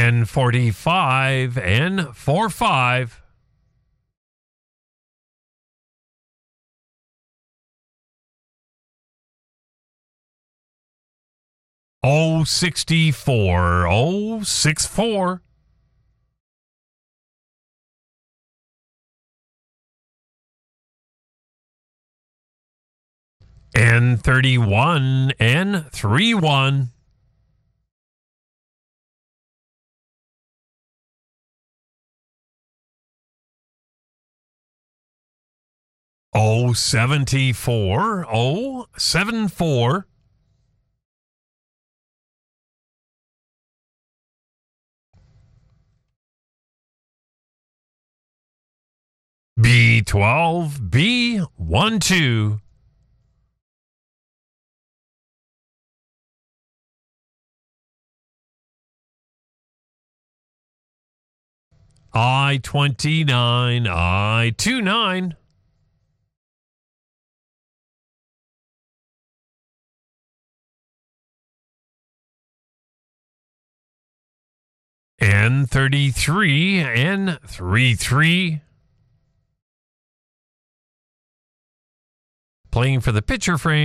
N45 N45. O64 064. N31 N31. O74 074. B12 B12. I29 I29. N33 N33. Playing for the picture frame.